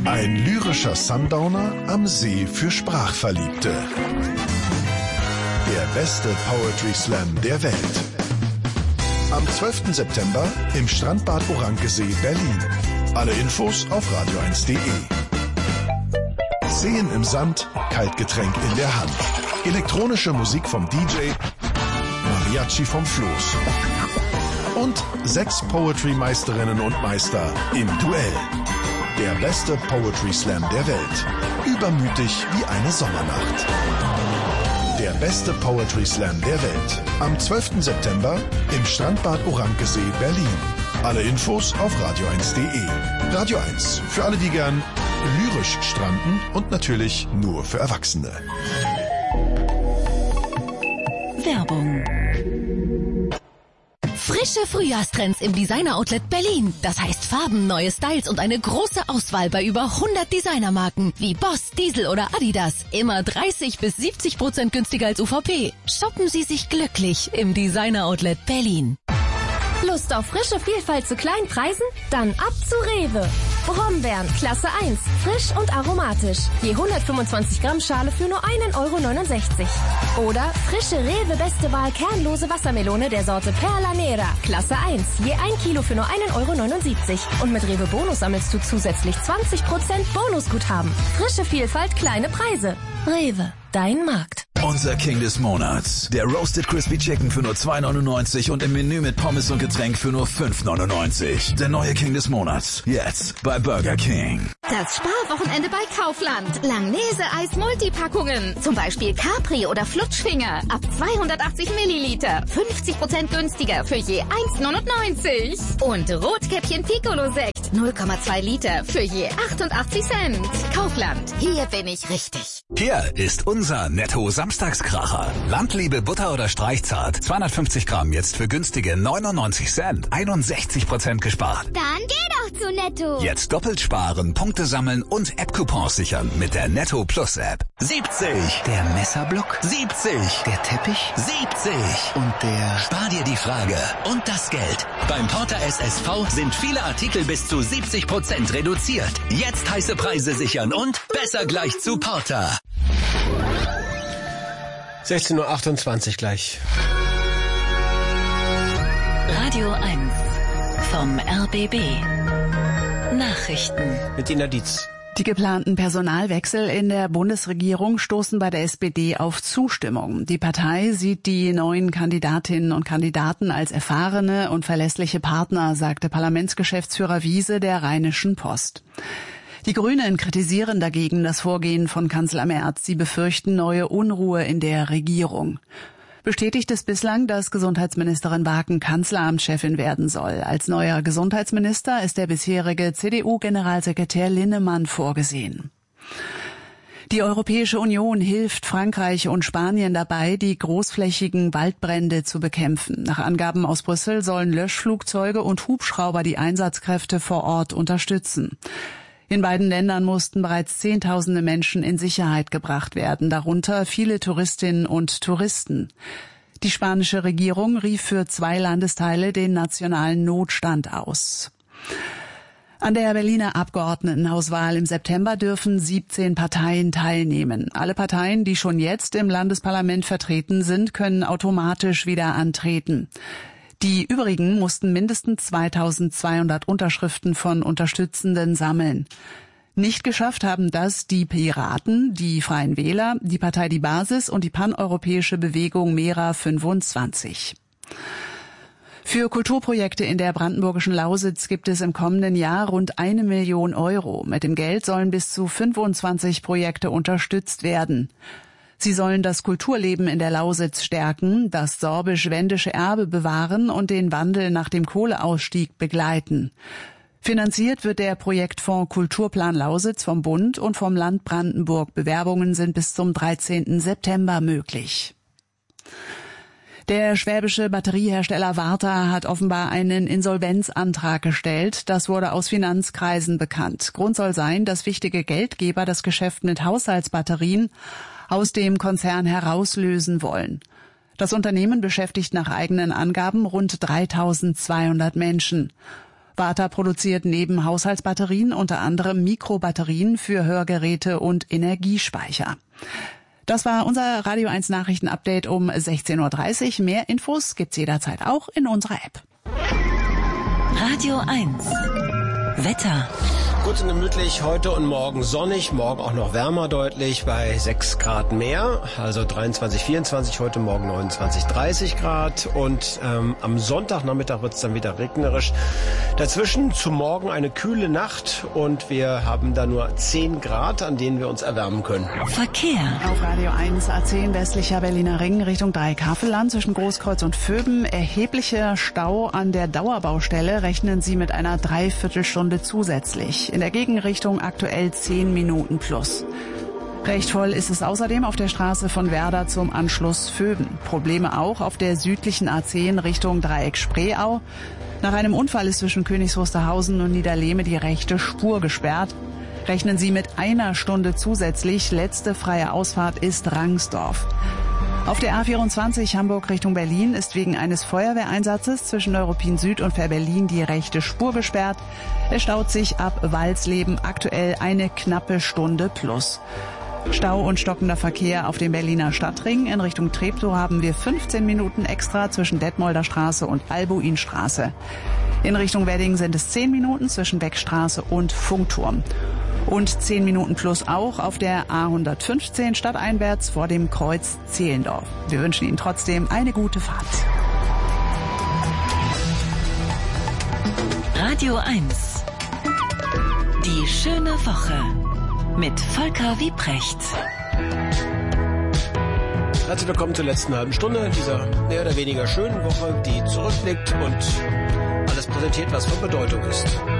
Ein lyrischer Sundowner am See für Sprachverliebte. Der beste Poetry Slam der Welt. Am 12. September im Strandbad Orankesee, Berlin. Alle Infos auf radio1.de. Seen im Sand, Kaltgetränk in der Hand. Elektronische Musik vom DJ, Mariachi vom Floß. Und 6 Poetry-Meisterinnen und Meister im Duell. Der beste Poetry Slam der Welt. Übermütig wie eine Sommernacht. Der beste Poetry Slam der Welt. Am 12. September im Strandbad Orankesee, Berlin. Alle Infos auf radio1.de. Radio 1. Für alle, die gern lyrisch stranden und natürlich nur für Erwachsene. Werbung. Frische Frühjahrstrends im Designer-Outlet Berlin. Das heißt Farben, neue Styles und eine große Auswahl bei über 100 Designermarken wie Boss, Diesel oder Adidas. Immer 30-70% günstiger als UVP. Shoppen Sie sich glücklich im Designer-Outlet Berlin. Lust auf frische Vielfalt zu kleinen Preisen? Dann ab zu Rewe. Brombeeren, Klasse 1, frisch und aromatisch. Je 125 Gramm Schale für nur 1,69 €. Oder frische Rewe Beste Wahl kernlose Wassermelone der Sorte Perla Nera, Klasse 1. Je 1 Kilo für nur 1,79 €. Und mit Rewe Bonus sammelst du zusätzlich 20% Bonusguthaben. Frische Vielfalt, kleine Preise. Rewe, dein Markt. Unser King des Monats. Der Roasted Crispy Chicken für nur 2,99 € und im Menü mit Pommes und Getränk für nur 5,99 €. Der neue King des Monats. Jetzt bei Burger King. Das Sparwochenende bei Kaufland. Langnese-Eis Multipackungen. Zum Beispiel Capri oder Flutschfinger. Ab 280 Milliliter. 50% günstiger für je 1,99 €. Und Rotkäppchen Piccolo-Sekt. 0,2 Liter für je 88 Cent. Kaufland. Hier bin ich richtig. Hier ist unser Netto-Samstagskracher. Landliebe Butter oder Streichzart. 250 Gramm jetzt für günstige 99 Cent. 61% gespart. Dann geh doch zu Netto. Jetzt doppelt sparen, Punkte sammeln und App-Coupons sichern mit der Netto Plus App. 70. Der Messerblock. 70. Der Teppich. 70. Und der... Spar dir die Frage und das Geld. Beim Porter SSV sind viele Artikel bis zu 70% reduziert. Jetzt heiße Preise sichern und besser gleich zu Porter. 16:28 Uhr gleich. Radio 1 vom RBB. Nachrichten. Mit Ina Dietz. Die geplanten Personalwechsel in der Bundesregierung stoßen bei der SPD auf Zustimmung. Die Partei sieht die neuen Kandidatinnen und Kandidaten als erfahrene und verlässliche Partner, sagte Parlamentsgeschäftsführer Wiese der Rheinischen Post. Die Grünen kritisieren dagegen das Vorgehen von Kanzler Merz. Sie befürchten neue Unruhe in der Regierung. Bestätigt ist bislang, dass Gesundheitsministerin Waken Kanzleramtschefin werden soll. Als neuer Gesundheitsminister ist der bisherige CDU-Generalsekretär Linnemann vorgesehen. Die Europäische Union hilft Frankreich und Spanien dabei, die großflächigen Waldbrände zu bekämpfen. Nach Angaben aus Brüssel sollen Löschflugzeuge und Hubschrauber die Einsatzkräfte vor Ort unterstützen. In beiden Ländern mussten bereits Zehntausende Menschen in Sicherheit gebracht werden, darunter viele Touristinnen und Touristen. Die spanische Regierung rief für 2 Landesteile den nationalen Notstand aus. An der Berliner Abgeordnetenhauswahl im September dürfen 17 Parteien teilnehmen. Alle Parteien, die schon jetzt im Landesparlament vertreten sind, können automatisch wieder antreten. Die übrigen mussten mindestens 2200 Unterschriften von Unterstützenden sammeln. Nicht geschafft haben das die Piraten, die Freien Wähler, die Partei Die Basis und die paneuropäische Bewegung Mera 25. Für Kulturprojekte in der brandenburgischen Lausitz gibt es im kommenden Jahr rund 1 Million €. Mit dem Geld sollen bis zu 25 Projekte unterstützt werden. Sie sollen das Kulturleben in der Lausitz stärken, das sorbisch-wendische Erbe bewahren und den Wandel nach dem Kohleausstieg begleiten. Finanziert wird der Projektfonds Kulturplan Lausitz vom Bund und vom Land Brandenburg. Bewerbungen sind bis zum 13. September möglich. Der schwäbische Batteriehersteller Varta hat offenbar einen Insolvenzantrag gestellt. Das wurde aus Finanzkreisen bekannt. Grund soll sein, dass wichtige Geldgeber das Geschäft mit Haushaltsbatterien aus dem Konzern herauslösen wollen. Das Unternehmen beschäftigt nach eigenen Angaben rund 3200 Menschen. Varta produziert neben Haushaltsbatterien unter anderem Mikrobatterien für Hörgeräte und Energiespeicher. Das war unser Radio 1 Nachrichten-Update um 16.30 Uhr. Mehr Infos gibt's jederzeit auch in unserer App. Radio 1 Wetter. Kurz und gemütlich, heute und morgen sonnig, morgen auch noch wärmer deutlich bei 6 Grad mehr, also 23, 24, heute Morgen 29, 30 Grad und am Sonntagnachmittag wird es dann wieder regnerisch. Dazwischen zu morgen eine kühle Nacht und wir haben da nur 10 Grad, an denen wir uns erwärmen können. Verkehr. Auf Radio 1 A10 westlicher Berliner Ring Richtung Dreieckhavelland zwischen Großkreuz und Vöben. Erheblicher Stau an der Dauerbaustelle, rechnen Sie mit einer Dreiviertelstunde zusätzlich. In der Gegenrichtung aktuell 10 Minuten plus. Recht voll ist es außerdem auf der Straße von Werder zum Anschluss Vöben. Probleme auch auf der südlichen A10 Richtung Dreieck Spreeau. Nach einem Unfall ist zwischen Königs Wusterhausen und Niederlehme die rechte Spur gesperrt. Rechnen Sie mit einer Stunde zusätzlich. Letzte freie Ausfahrt ist Rangsdorf. Auf der A24 Hamburg Richtung Berlin ist wegen eines Feuerwehreinsatzes zwischen Neuruppin Süd und Fähr-Berlin die rechte Spur gesperrt. Es staut sich ab Walsleben aktuell eine knappe Stunde plus. Stau und stockender Verkehr auf dem Berliner Stadtring. In Richtung Treptow haben wir 15 Minuten extra zwischen Detmolder Straße und Albuinstraße. In Richtung Wedding sind es 10 Minuten zwischen Beckstraße und Funkturm. Und 10 Minuten plus auch auf der A115 stadteinwärts vor dem Kreuz Zehlendorf. Wir wünschen Ihnen trotzdem eine gute Fahrt. Radio 1 Die schöne Woche mit Volker Wiebrecht. Herzlich willkommen zur letzten halben Stunde dieser mehr oder weniger schönen Woche, die zurückblickt und alles präsentiert, was von Bedeutung ist.